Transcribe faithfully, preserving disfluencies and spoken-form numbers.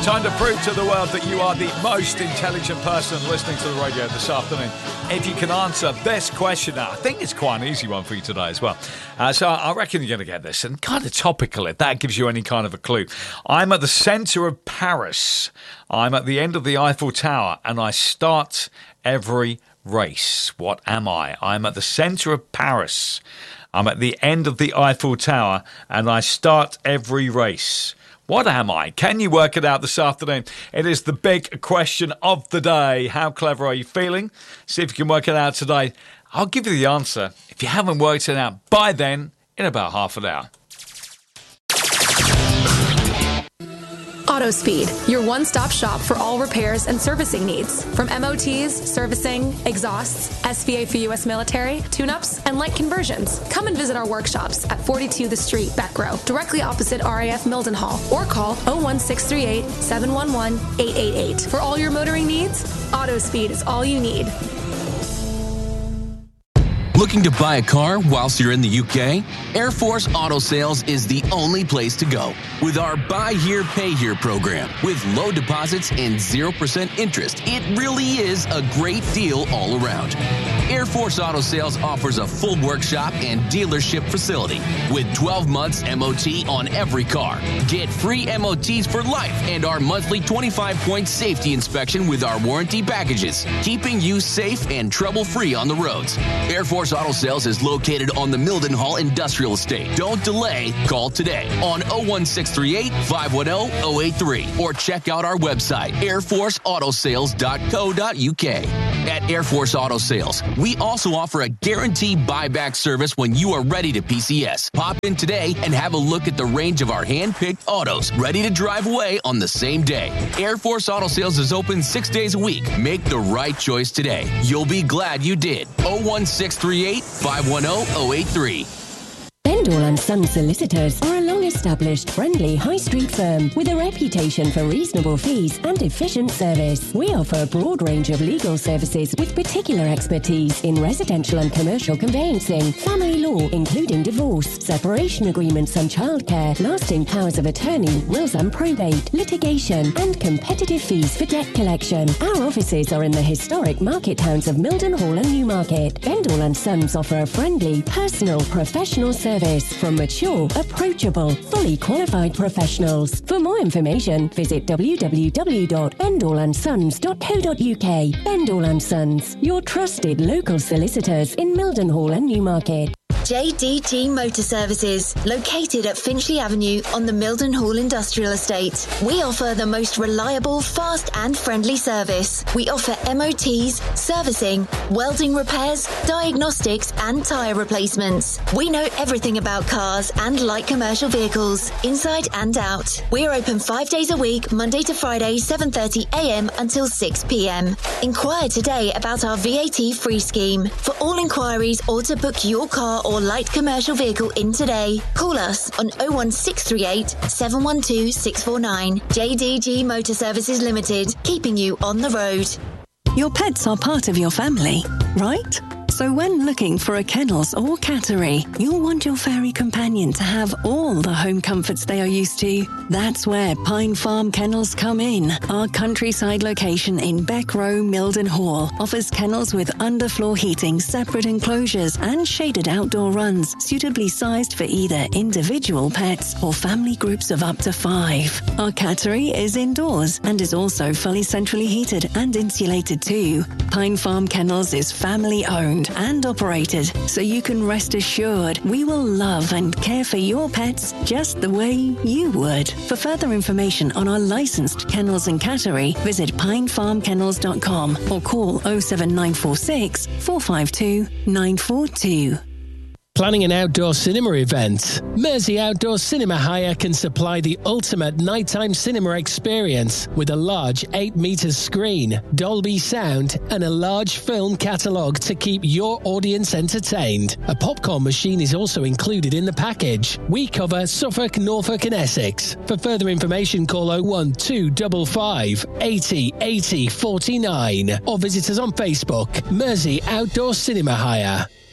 Time to prove to the world that you are the most intelligent person listening to the radio this afternoon. If you can answer this question, now, I think it's quite an easy one for you today as well. Uh, so I reckon you're going to get this, and kind of topical if that gives you any kind of a clue. I'm at the centre of Paris. I'm at the end of the Eiffel Tower, and I start every race. What am I? I'm at the centre of Paris. I'm at the end of the Eiffel Tower, and I start every race. What am I? Can you work it out this afternoon? It is the big question of the day. How clever are you feeling? See if you can work it out today. I'll give you the answer if you haven't worked it out by then in about half an hour. AutoSpeed, your one-stop shop for all repairs and servicing needs. From M O Ts, servicing, exhausts, S V A for U S military, tune-ups, and light conversions. Come and visit our workshops at forty-two The Street, Beck Row, directly opposite R A F Mildenhall, or call oh one six three eight, seven one one, eight eight eight. For all your motoring needs, AutoSpeed is all you need. Looking to buy a car whilst you're in the U K? Air Force Auto Sales is the only place to go. With our Buy Here, Pay Here program, with low deposits and zero percent interest, it really is a great deal all around. Air Force Auto Sales offers a full workshop and dealership facility with twelve months M O T on every car. Get free M O Ts for life and our monthly twenty-five point safety inspection with our warranty packages, keeping you safe and trouble-free on the roads. Air Force Auto Sales is located on the Mildenhall Industrial Estate. Don't delay. Call today on oh one six three eight, five one oh, oh eight three or check out our website, air force auto sales dot co dot u k. At Air Force Auto Sales, we also offer a guaranteed buyback service when you are ready to P C S. Pop in today and have a look at the range of our hand-picked autos, ready to drive away on the same day. Air Force Auto Sales is open six days a week. Make the right choice today. You'll be glad you did. oh one six three eight, five one oh, oh eight three. Bendall and Sons Solicitors are a long-established, friendly high street firm with a reputation for reasonable fees and efficient service. We offer a broad range of legal services with particular expertise in residential and commercial conveyancing, family law, including divorce, separation agreements and childcare, lasting powers of attorney, wills and probate, litigation, and competitive fees for debt collection. Our offices are in the historic market towns of Mildenhall and Newmarket. Bendall and Sons offer a friendly, personal, professional service from mature, approachable, fully qualified professionals. For more information, visit w w w dot bendall and sons dot co dot u k. Bendall and Sons, your trusted local solicitors in Mildenhall and Newmarket. J D G Motor Services, located at Finchley Avenue on the Mildenhall Industrial Estate. We offer the most reliable, fast and friendly service. We offer M O Ts, servicing, welding repairs, diagnostics and tyre replacements. We know everything about cars and light commercial vehicles, inside and out. We're open five days a week, Monday to Friday, seven thirty a m until six p m. Inquire today about our V A T free scheme. For all inquiries or to book your car or light commercial vehicle in today, call us on oh one six three eight, seven one two, six four nine. J D G Motor Services Limited, keeping you on the road. Your pets are part of your family, right? So when looking for a kennels or cattery, you'll want your furry companion to have all the home comforts they are used to. That's where Pine Farm Kennels come in. Our countryside location in Beck Row, Mildenhall offers kennels with underfloor heating, separate enclosures and shaded outdoor runs, suitably sized for either individual pets or family groups of up to five. Our cattery is indoors and is also fully centrally heated and insulated too. Pine Farm Kennels is family owned and operated, so you can rest assured we will love and care for your pets just the way you would. For further information on our licensed kennels and cattery, visit pine farm kennels dot com or call oh seven nine four six, four five two, nine four two. Planning an outdoor cinema event? Mersey Outdoor Cinema Hire can supply the ultimate nighttime cinema experience with a large eight metre screen, Dolby sound and a large film catalogue to keep your audience entertained. A popcorn machine is also included in the package. We cover Suffolk, Norfolk and Essex. For further information, call oh one two five five, eighty, eighty, forty-nine or visit us on Facebook, Mersey Outdoor Cinema Hire.